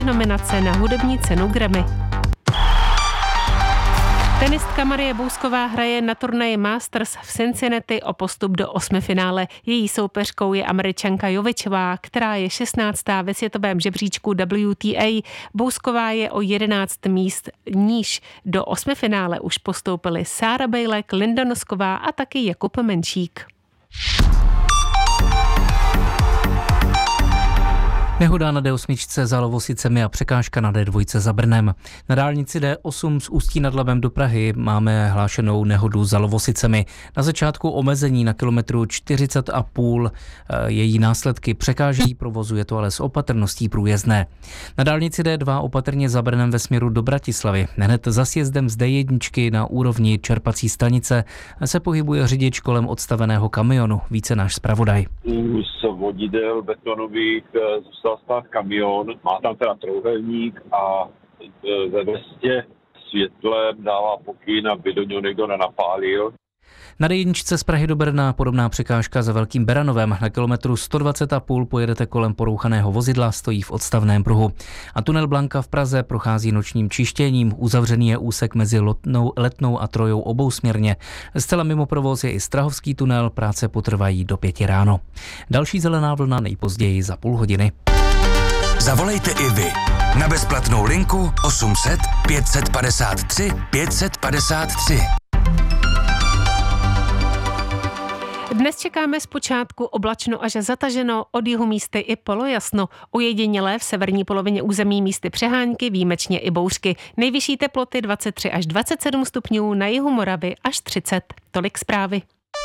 nominace na hudební cenu Grammy. Tenistka Marie Bousková hraje na turnaji Masters v Cincinnati o postup do osmifinále. Její soupeřkou je Američanka Jovičová, která je 16. ve světovém žebříčku WTA. Bousková je o 11 míst níž. Do osmifinále už postoupily Sára Bejlek, Linda Nosková a taky Jakub Menšík. Nehoda na D8 za Lovosicemi a překážka na D2 za Brnem. Na dálnici D8 z Ústí nad Labem do Prahy máme hlášenou nehodu za Lovosicemi. Na začátku omezení na kilometru 40,5 její následky překážejí provozu, je to ale s opatrností průjezdné. Na dálnici D2 opatrně za Brnem ve směru do Bratislavy. Hned za sjezdem z D1 na úrovni čerpací stanice se pohybuje řidič kolem odstaveného kamionu. Více náš zpravodaj. Z vodidel betonových zůstal stát kamion, má tam teda trouhelník a ve vestě světlem dává pokyn, aby do něho někdo nenapálil. Na D1 z Prahy do Brna podobná překážka za Velkým Beranovem. Na kilometru 120,5 pojedete kolem porouchaného vozidla, stojí v odstavném pruhu. A tunel Blanka v Praze prochází nočním čištěním. Uzavřený je úsek mezi Letnou a Trojou obousměrně. Zcela mimo provoz je i Strahovský tunel, práce potrvají do 5 ráno. Další zelená vlna nejpozději za půl hodiny. Zavolejte i vy na bezplatnou linku 800 553 553. Dnes čekáme zpočátku oblačno až zataženo, od jihu místy i polojasno. Ojedinělé v severní polovině území místy přehánky, výjimečně i bouřky. Nejvyšší teploty 23 až 27 stupňů, na jihu Moravy až 30. Tolik zprávy.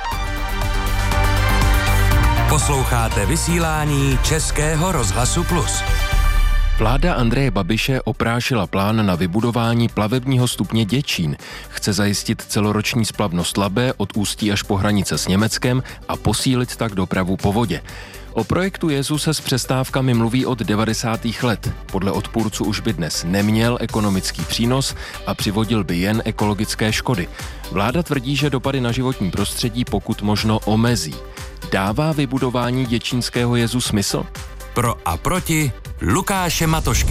Posloucháte vysílání Českého rozhlasu Plus. Vláda Andreje Babiše oprášila plán na vybudování plavebního stupně Děčín. Chce zajistit celoroční splavnost Labe od Ústí až po hranice s Německem a posílit tak dopravu po vodě. O projektu Jezu se s přestávkami mluví od 90. let. Podle odpůrců už by dnes neměl ekonomický přínos a přivodil by jen ekologické škody. Vláda tvrdí, že dopady na životní prostředí pokud možno omezí. Dává vybudování děčínského jezu smysl? Pro a proti Lukáše Matošky.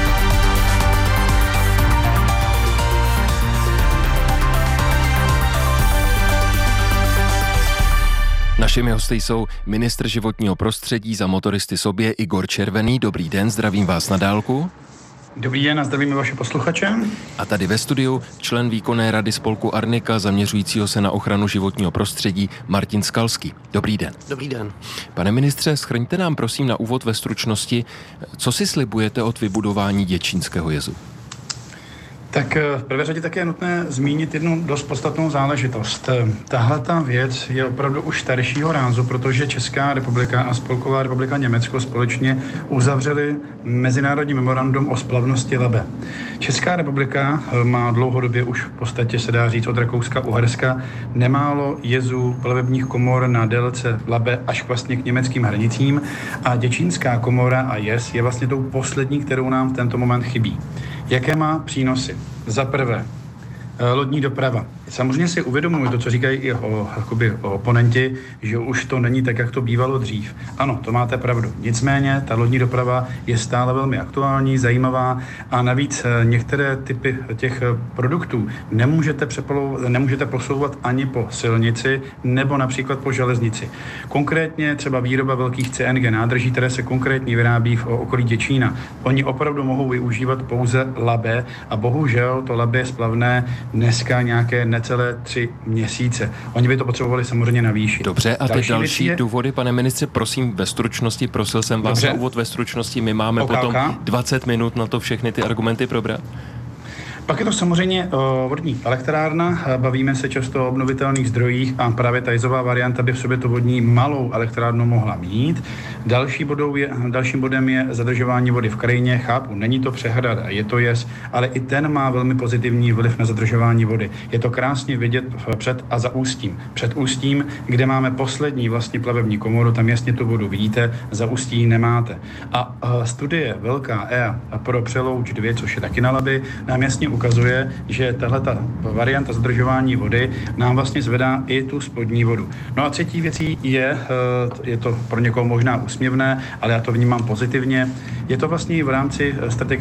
Našimi hosty jsou ministr životního prostředí za motoristy sobě Igor Červený. Dobrý den, zdravím vás na dálku. Dobrý den a zdravíme vaše posluchače. A tady ve studiu člen výkonné rady spolku Arnika, zaměřujícího se na ochranu životního prostředí, Martin Skalský. Dobrý den. Dobrý den. Pane ministře, shrňte nám prosím na úvod ve stručnosti, co si slibujete od vybudování Děčínského jezu? Tak v prvé řadě také je nutné zmínit jednu dost podstatnou záležitost. Tahle ta věc je opravdu už staršího rázu, protože Česká republika a Spolková republika Německo společně uzavřeli mezinárodní memorandum o splavnosti Labe. Česká republika má dlouhodobě už v podstatě se dá říct od Rakouska-Uherska nemálo jezů plavebních komor na délce Labe až vlastně k německým hranicím a Děčínská komora a jez je vlastně tou poslední, kterou nám v tento moment chybí. Jaké má přínosy? Za prvé, lodní doprava. Samozřejmě si uvědomuji to, co říkají i oponenti, že už to není tak, jak to bývalo dřív. Ano, to máte pravdu. Nicméně ta lodní doprava je stále velmi aktuální, zajímavá a navíc některé typy těch produktů nemůžete posouvat ani po silnici nebo například po železnici. Konkrétně třeba výroba velkých CNG nádrží, které se konkrétně vyrábí v okolí Děčína. Oni opravdu mohou využívat pouze Labe a bohužel to Labe je splavné dneska nějaké necelé 3 měsíce. Oni by to potřebovali samozřejmě navýšit. Dobře, a ty další důvody, pane ministře, prosím ve stručnosti, prosil jsem vás na úvod ve stručnosti, my máme potom 20 minut na to všechny ty argumenty probrat. Pak je to samozřejmě vodní elektrárna, bavíme se často o obnovitelných zdrojích a právě ta jezová varianta by v sobě tu vodní malou elektrárnu mohla mít. Dalším bodem je zadržování vody v krajině, chápu, není to přehrada, je to jez, ale i ten má velmi pozitivní vliv na zadržování vody. Je to krásně vidět před a za Ústím. Před Ústím, kde máme poslední vlastně plavební komoru, tam jasně tu vodu vidíte, za Ústí nemáte. A studie velká EA pro Přelouč 2, což je taky na Labi, nám jasně ukazuje, že tahleta varianta zadržování vody nám vlastně zvedá i tu spodní vodu. No a třetí věcí je to pro někoho možná úsměvné, ale já to vnímám pozitivně, je to vlastně v rámci strategie